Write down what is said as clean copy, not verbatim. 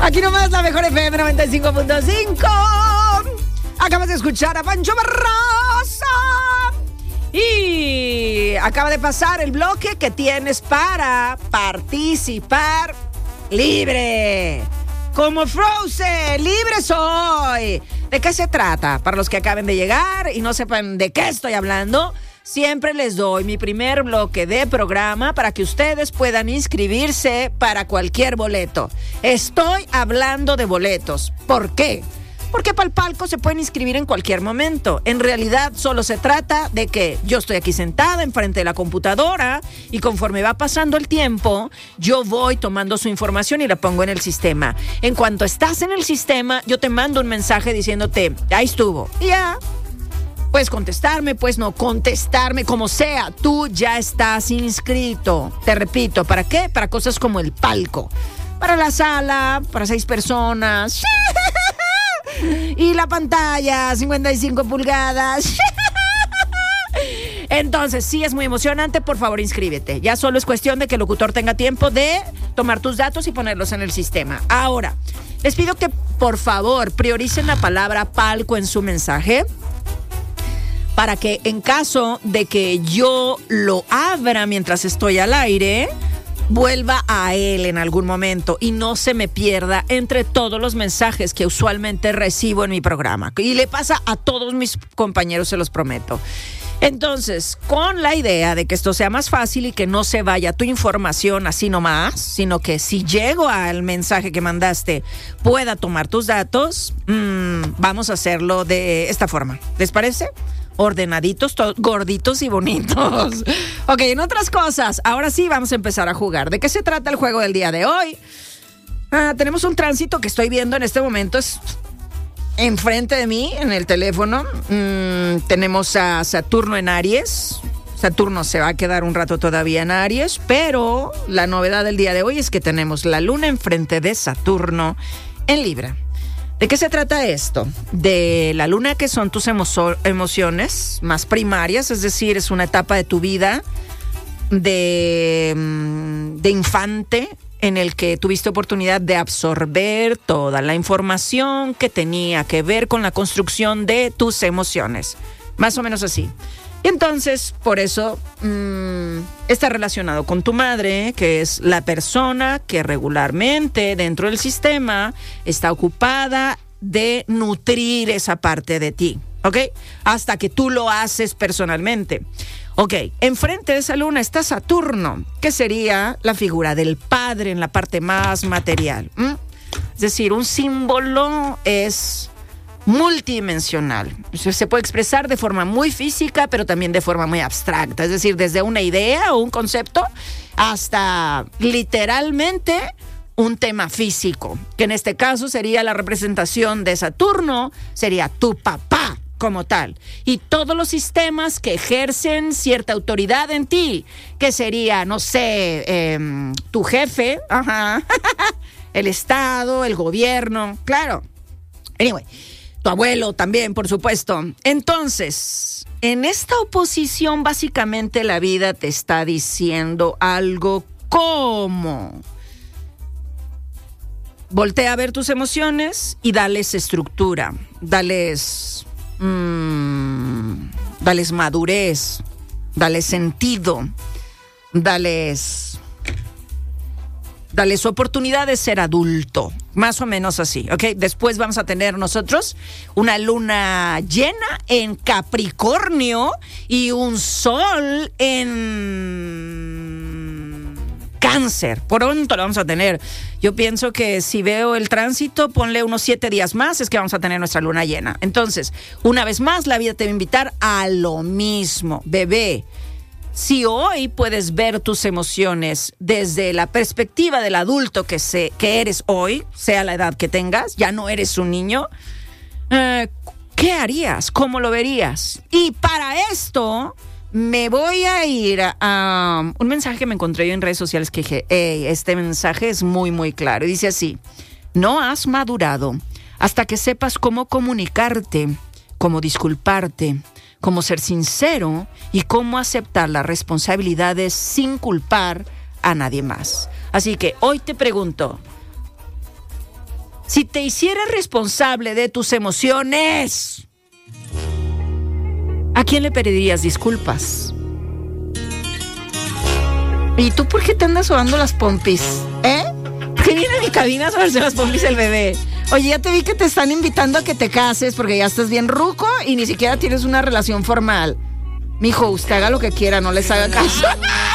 Aquí nomás la mejor FM 95.5. Acabas de escuchar a Pancho Barraza. Y acaba de pasar el bloque que tienes para participar libre. Como Frozen, libre soy. ¿De qué se trata? Para los que acaben de llegar y no sepan de qué estoy hablando, siempre les doy mi primer bloque de programa para que ustedes puedan inscribirse para cualquier boleto. Estoy hablando de boletos. ¿Por qué? Porque para el palco se pueden inscribir en cualquier momento. En realidad solo se trata de que yo estoy aquí sentada enfrente de la computadora y conforme va pasando el tiempo, yo voy tomando su información y la pongo en el sistema. En cuanto estás en el sistema, yo te mando un mensaje diciéndote, ahí estuvo. Y ya, puedes contestarme, puedes no contestarme, como sea. Tú ya estás inscrito. Te repito, ¿para qué? Para cosas como el palco. Para la sala, para 6 personas. Y la pantalla, 55 pulgadas. Entonces, sí es muy emocionante, por favor inscríbete. Ya solo es cuestión de que el locutor tenga tiempo de tomar tus datos y ponerlos en el sistema. Ahora, les pido que por favor prioricen la palabra palco en su mensaje, para que en caso de que yo lo abra mientras estoy al aire, vuelva a él en algún momento y no se me pierda entre todos los mensajes que usualmente recibo en mi programa. Y le pasa a todos mis compañeros, se los prometo. Entonces, con la idea de que esto sea más fácil y que no se vaya tu información así nomás, sino que si llego al mensaje que mandaste pueda tomar tus datos, vamos a hacerlo de esta forma. ¿Les parece? Ordenaditos, gorditos y bonitos. Ok, en otras cosas, ahora sí vamos a empezar a jugar. ¿De qué se trata el juego del día de hoy? Tenemos un tránsito que estoy viendo en este momento, es enfrente de mí, en el teléfono. Tenemos a Saturno en Aries. Saturno se va a quedar un rato todavía en Aries, pero la novedad del día de hoy es que tenemos la Luna enfrente de Saturno en Libra. ¿De qué se trata esto? De la luna, que son tus emociones más primarias, es decir, es una etapa de tu vida de infante en el que tuviste oportunidad de absorber toda la información que tenía que ver con la construcción de tus emociones. Más o menos así. Y entonces, por eso, está relacionado con tu madre, que es la persona que regularmente dentro del sistema está ocupada de nutrir esa parte de ti, ¿ok? Hasta que tú lo haces personalmente. Ok, enfrente de esa luna está Saturno, que sería la figura del padre en la parte más material. Es decir, un símbolo es multidimensional. Se puede expresar de forma muy física, pero también de forma muy abstracta. Es decir, desde una idea o un concepto hasta literalmente un tema físico, que en este caso sería la representación de Saturno, sería tu papá como tal. Y todos los sistemas que ejercen cierta autoridad en ti, que sería, no sé, tu jefe, el Estado, el gobierno, claro. Anyway, tu abuelo también, por supuesto. Entonces, en esta oposición, básicamente la vida te está diciendo algo como: voltea a ver tus emociones y dales estructura, dales madurez, dales sentido, dales oportunidad de ser adulto, más o menos así, ¿ok? Después vamos a tener nosotros una luna llena en Capricornio y un sol en Cáncer. Pronto lo vamos a tener. Yo pienso que si veo el tránsito, ponle unos 7 días más, es que vamos a tener nuestra luna llena. Entonces, una vez más, la vida te va a invitar a lo mismo, bebé. Si hoy puedes ver tus emociones desde la perspectiva del adulto que eres hoy, sea la edad que tengas, ya no eres un niño, ¿qué harías? ¿Cómo lo verías? Y para esto me voy a ir a un mensaje que me encontré yo en redes sociales que dije, este mensaje es muy, muy claro. Y dice así: no has madurado hasta que sepas cómo comunicarte, cómo disculparte, cómo ser sincero y cómo aceptar las responsabilidades sin culpar a nadie más. Así que hoy te pregunto, Si te hicieras responsable de tus emociones, ¿a quién le pedirías disculpas? ¿Y tú por qué te andas sobando las pompis? ¿Por qué viene a mi cabina a sobarse las pompis el bebé? Oye, ya te vi que te están invitando a que te cases porque ya estás bien ruco y ni siquiera tienes una relación formal. Mijo, usted haga lo que quiera, no les haga caso.